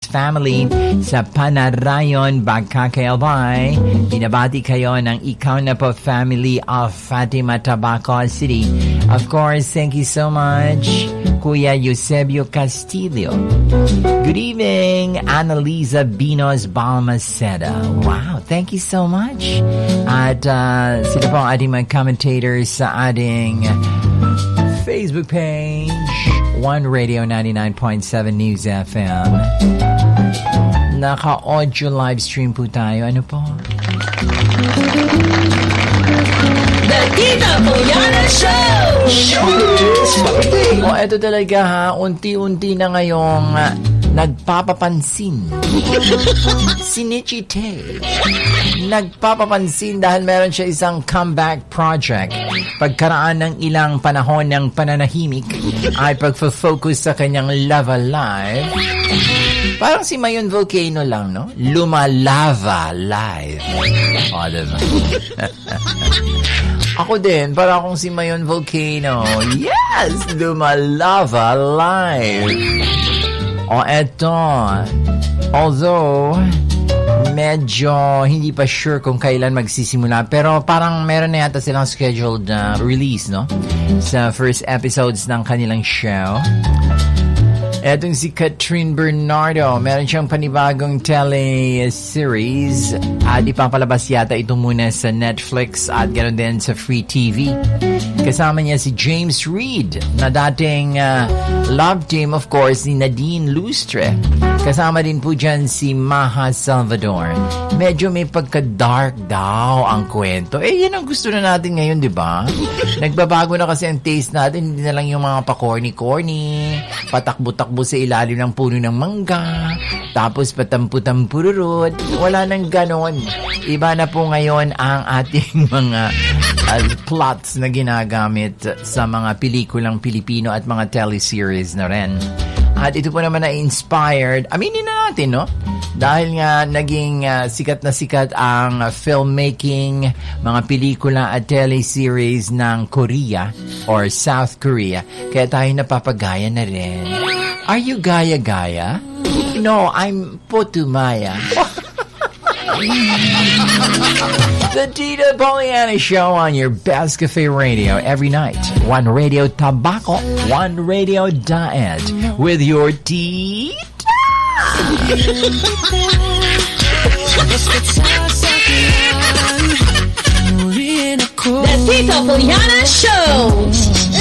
family sa Panarayon, Bagkakaylbay. Binabati kayo ng ikaw na po family of Fatima, Tabaco City. Of course, thank you so much, Kuya Eusebio Castillo. Good evening, Annalisa Binos Balmaceda. Wow, thank you so much. At sila po ang ating mga commentators sa ating Facebook page, One Radio 99.7 News FM. Naka-audio live stream po tayo. Ano po? The Tita Poliana Show! Oh, eto talaga ha. Unti-unti na ngayong nagpapapansin. Si Nichite. Nagpapapansin dahil meron siya isang comeback project. Pagkaraan ng ilang panahon ng pananahimik ay pagfo-focus sa kanyang Lava Live. Parang si Mayon Volcano lang, no? Lumalava Live. O, diba? Ako din, para akong si Mayon Volcano. Yes! Lumalava Live. O, eto. Although, medyo hindi pa sure kung kailan magsisimula. Pero parang meron na yata silang scheduled release, no? Sa first episodes ng kanilang show. Etong si Catherine Bernardo, meron siyang panibagong tele-series at ipapalabas yata ito muna sa Netflix at ganoon din sa Free TV. Kasama niya si James Reid na dating love team, of course, ni Nadine Lustre. Kasama din po dyan si Maha Salvador. Medyo may pagka-dark daw ang kwento. Yan ang gusto na natin ngayon, di ba? Nagbabago na kasi ang taste natin. Hindi na lang yung mga pa-corny-corny, patakbo-takbo sa ilalim ng puno ng mangga, tapos patampu-tampururut. Wala nang ganon. Iba na po ngayon ang ating mga plots na ginagamit sa mga pelikulang Pilipino at mga teleseries na rin. At ito po naman na inspired, aminin na natin, no? Dahil nga naging sikat na sikat ang filmmaking, mga pelikula at teleseries ng Korea or South Korea. Kaya tayo napapagaya na rin. Are you gaya-gaya? No, I'm Putumaya. The Tita Poliana Show on your Best Cafe Radio every night. One Radio Tabaco, One Radio Diet with your Tita. The Tita Poliana Show.